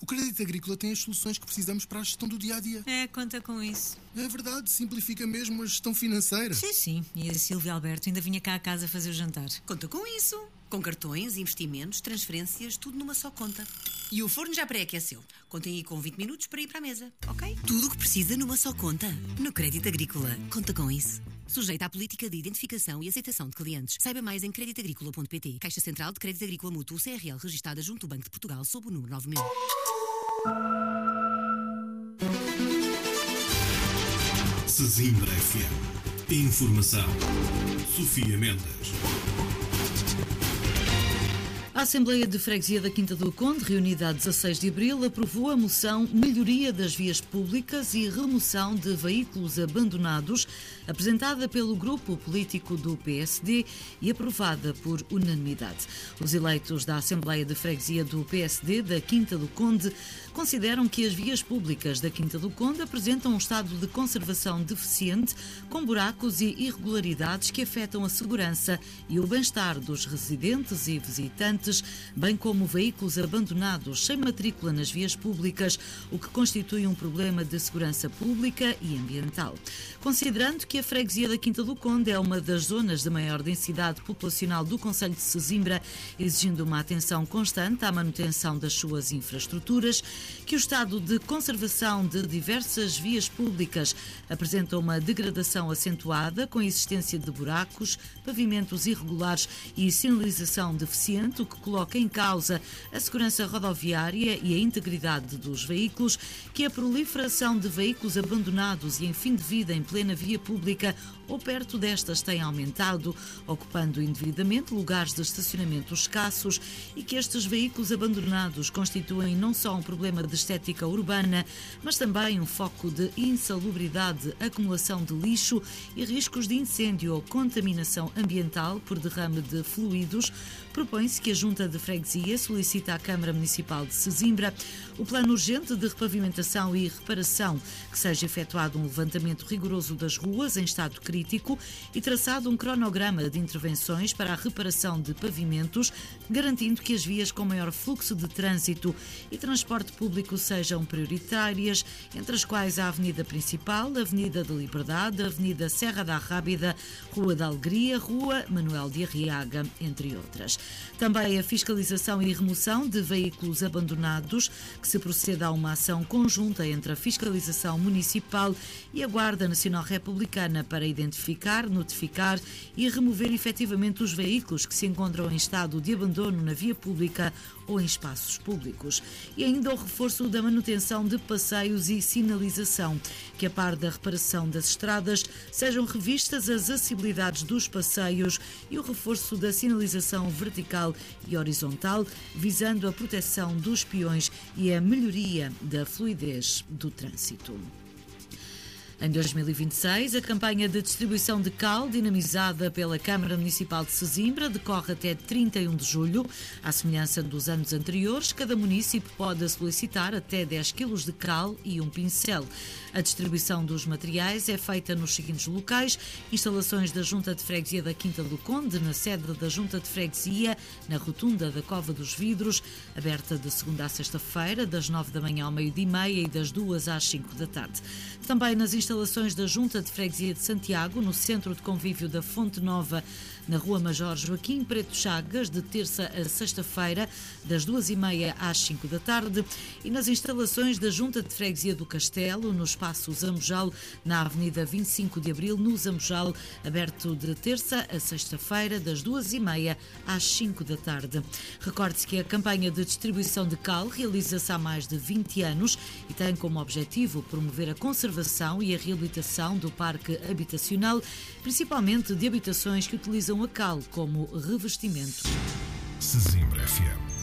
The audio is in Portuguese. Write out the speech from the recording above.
O Crédito Agrícola tem as soluções que precisamos para a gestão do dia-a-dia. Conta com isso. É verdade, simplifica mesmo a gestão financeira. Sim. E a Silvia Alberto ainda vinha cá a casa fazer o jantar. Conta com isso. Com cartões, investimentos, transferências, tudo numa só conta. E o forno já pré-aqueceu. Contem aí com 20 minutos para ir para a mesa, ok? Tudo o que precisa numa só conta. No Crédito Agrícola. Conta com isso. Sujeita à política de identificação e aceitação de clientes. Saiba mais em creditagricola.pt. Caixa Central de Crédito Agrícola Mútuo CRL, registada junto ao Banco de Portugal, sob o número 9000. Sesimbra FM. Informação. Sofia Mendes. A Assembleia de Freguesia da Quinta do Conde, reunida a 16 de abril, aprovou a moção Melhoria das Vias Públicas e Remoção de Veículos Abandonados, apresentada pelo grupo político do PSD e aprovada por unanimidade. Os eleitos da Assembleia de Freguesia do PSD da Quinta do Conde consideram que as vias públicas da Quinta do Conde apresentam um estado de conservação deficiente, com buracos e irregularidades que afetam a segurança e o bem-estar dos residentes e visitantes, bem como veículos abandonados sem matrícula nas vias públicas, o que constitui um problema de segurança pública e ambiental. Considerando que a freguesia da Quinta do Conde é uma das zonas de maior densidade populacional do concelho de Sesimbra, exigindo uma atenção constante à manutenção das suas infraestruturas, que o estado de conservação de diversas vias públicas apresenta uma degradação acentuada, com a existência de buracos, pavimentos irregulares e sinalização deficiente, o que coloca em causa a segurança rodoviária e a integridade dos veículos, que a proliferação de veículos abandonados e em fim de vida em plena via pública ou perto destas tem aumentado, ocupando indevidamente lugares de estacionamento escassos, e que estes veículos abandonados constituem não só um problema de estética urbana, mas também um foco de insalubridade, acumulação de lixo e riscos de incêndio ou contaminação ambiental por derrame de fluidos. Propõe-se que a Junta de Freguesia solicite à Câmara Municipal de Sesimbra o plano urgente de repavimentação e reparação, que seja efetuado um levantamento rigoroso das ruas em estado crítico e traçado um cronograma de intervenções para a reparação de pavimentos, garantindo que as vias com maior fluxo de trânsito e transporte público sejam prioritárias, entre as quais a Avenida Principal, a Avenida da Liberdade, a Avenida Serra da Rábida, Rua da Alegria, Rua Manuel de Arriaga, entre outras. Também a fiscalização e remoção de veículos abandonados, que se proceda a uma ação conjunta entre a fiscalização municipal e a Guarda Nacional Republicana para identificar, notificar e remover efetivamente os veículos que se encontram em estado de abandono na via pública ou em espaços públicos. E ainda o reforço da manutenção de passeios e sinalização, que a par da reparação das estradas sejam revistas as acessibilidades dos passeios e o reforço da sinalização vertical e horizontal, visando a proteção dos peões e a melhoria da fluidez do trânsito. Em 2026, a campanha de distribuição de cal, dinamizada pela Câmara Municipal de Sesimbra, decorre até 31 de julho. À semelhança dos anos anteriores, cada município pode solicitar até 10 kg de cal e um pincel. A distribuição dos materiais é feita nos seguintes locais: instalações da Junta de Freguesia da Quinta do Conde, na sede da Junta de Freguesia, na rotunda da Cova dos Vidros, aberta de segunda a sexta-feira, das 9 da manhã ao meio-dia e meia e das 2 às 5 da tarde. Também nas instalações da Junta de Freguesia de Santiago, no Centro de Convívio da Fonte Nova, na Rua Major Joaquim Preto Chagas, de terça a sexta-feira, das 2h30 às 5 da tarde, e nas instalações da Junta de Freguesia do Castelo, no Espaço Zambojal, na Avenida 25 de Abril, no Zambojal, aberto de terça a sexta-feira, das 2h30 às 5 da tarde. Recorde-se que a campanha de distribuição de cal realiza-se há mais de 20 anos e tem como objetivo promover a conservação e a reabilitação do parque habitacional, principalmente de habitações que utilizam a cal como revestimento. Sesimbra FM.